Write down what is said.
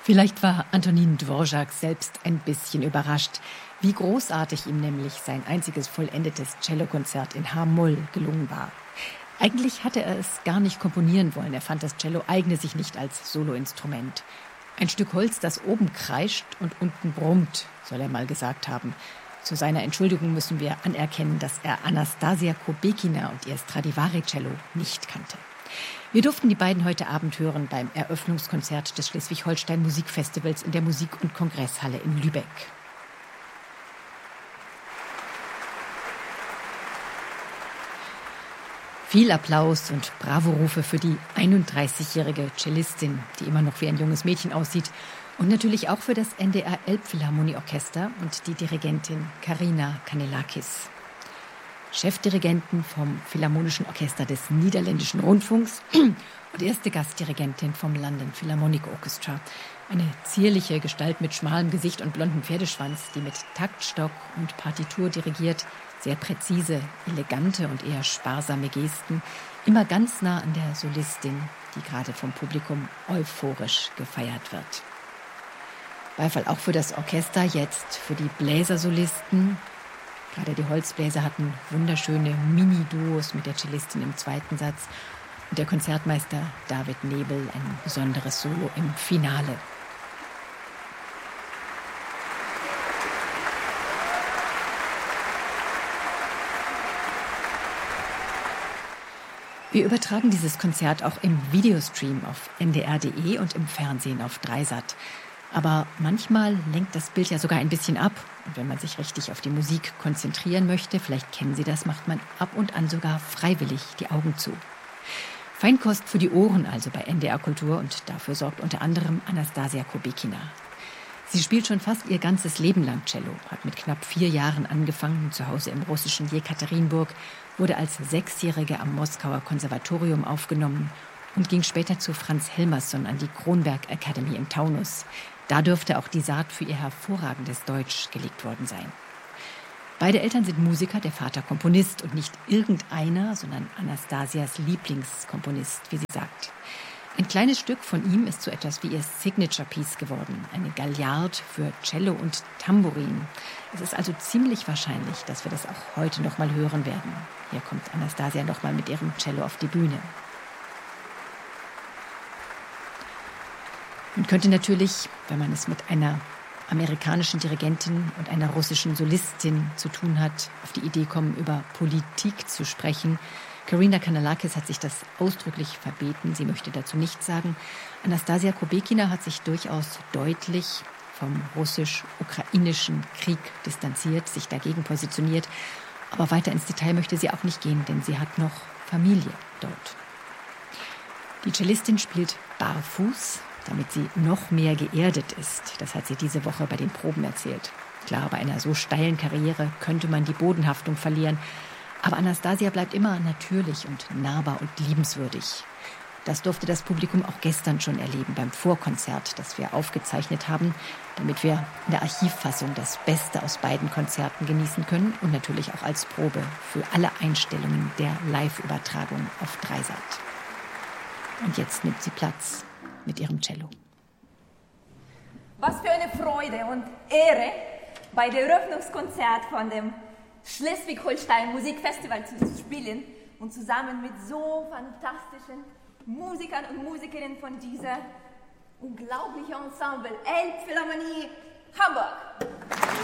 Vielleicht war Antonín Dvořák selbst ein bisschen überrascht, wie großartig ihm nämlich sein einziges vollendetes Cellokonzert in H-Moll gelungen war. Eigentlich hatte er es gar nicht komponieren wollen. Er fand, das Cello eigne sich nicht als Soloinstrument. Ein Stück Holz, das oben kreischt und unten brummt, soll er mal gesagt haben. Zu seiner Entschuldigung müssen wir anerkennen, dass er Anastasia Kubekina und ihr Stradivari-Cello nicht kannte. Wir durften die beiden heute Abend hören beim Eröffnungskonzert des Schleswig-Holstein Musikfestivals in der Musik- und Kongresshalle in Lübeck. Viel Applaus und Bravorufe für die 31-jährige Cellistin, die immer noch wie ein junges Mädchen aussieht. Und natürlich auch für das NDR Elbphilharmonieorchester und die Dirigentin Karina Kanellakis. Chefdirigentin vom Philharmonischen Orchester des Niederländischen Rundfunks und erste Gastdirigentin vom London Philharmonic Orchestra. Eine zierliche Gestalt mit schmalem Gesicht und blondem Pferdeschwanz, die mit Taktstock und Partitur dirigiert, sehr präzise, elegante und eher sparsame Gesten, immer ganz nah an der Solistin, die gerade vom Publikum euphorisch gefeiert wird. Beifall auch für das Orchester, jetzt für die Bläsersolisten. Gerade die Holzbläser hatten wunderschöne Mini-Duos mit der Cellistin im zweiten Satz und der Konzertmeister David Nebel ein besonderes Solo im Finale. Wir übertragen dieses Konzert auch im Videostream auf ndr.de und im Fernsehen auf Dreisat. Aber manchmal lenkt das Bild ja sogar ein bisschen ab. Und wenn man sich richtig auf die Musik konzentrieren möchte, vielleicht kennen Sie das, macht man ab und an sogar freiwillig die Augen zu. Feinkost für die Ohren also bei NDR Kultur und dafür sorgt unter anderem Anastasia Kubekina. Sie spielt schon fast ihr ganzes Leben lang Cello, hat mit knapp 4 Jahren angefangen, zu Hause im russischen Jekaterinburg, wurde als 6-Jährige am Moskauer Konservatorium aufgenommen und ging später zu Franz Helmerson an die Kronberg Academy im Taunus. Da dürfte auch die Saat für ihr hervorragendes Deutsch gelegt worden sein. Beide Eltern sind Musiker, der Vater Komponist und nicht irgendeiner, sondern Anastasias Lieblingskomponist, wie sie sagt. Ein kleines Stück von ihm ist so etwas wie ihr Signature-Piece geworden, eine Galliard für Cello und Tambourin. Es ist also ziemlich wahrscheinlich, dass wir das auch heute noch mal hören werden. Hier kommt Anastasia noch mal mit ihrem Cello auf die Bühne. Man könnte natürlich, wenn man es mit einer amerikanischen Dirigentin und einer russischen Solistin zu tun hat, auf die Idee kommen, über Politik zu sprechen. Karina Kanellakis hat sich das ausdrücklich verbeten. Sie möchte dazu nichts sagen. Anastasia Kubekina hat sich durchaus deutlich vom russisch-ukrainischen Krieg distanziert, sich dagegen positioniert. Aber weiter ins Detail möchte sie auch nicht gehen, denn sie hat noch Familie dort. Die Cellistin spielt barfuß, damit sie noch mehr geerdet ist. Das hat sie diese Woche bei den Proben erzählt. Klar, bei einer so steilen Karriere könnte man die Bodenhaftung verlieren. Aber Anastasia bleibt immer natürlich und nahbar und liebenswürdig. Das durfte das Publikum auch gestern schon erleben beim Vorkonzert, das wir aufgezeichnet haben, damit wir in der Archivfassung das Beste aus beiden Konzerten genießen können und natürlich auch als Probe für alle Einstellungen der Live-Übertragung auf Dreisat. Und jetzt nimmt sie Platz mit ihrem Cello. Was für eine Freude und Ehre, bei dem Eröffnungskonzert von dem Schleswig-Holstein Musikfestival zu spielen und zusammen mit so fantastischen Musikern und Musikerinnen von dieser unglaublichen Ensemble Elbphilharmonie Hamburg.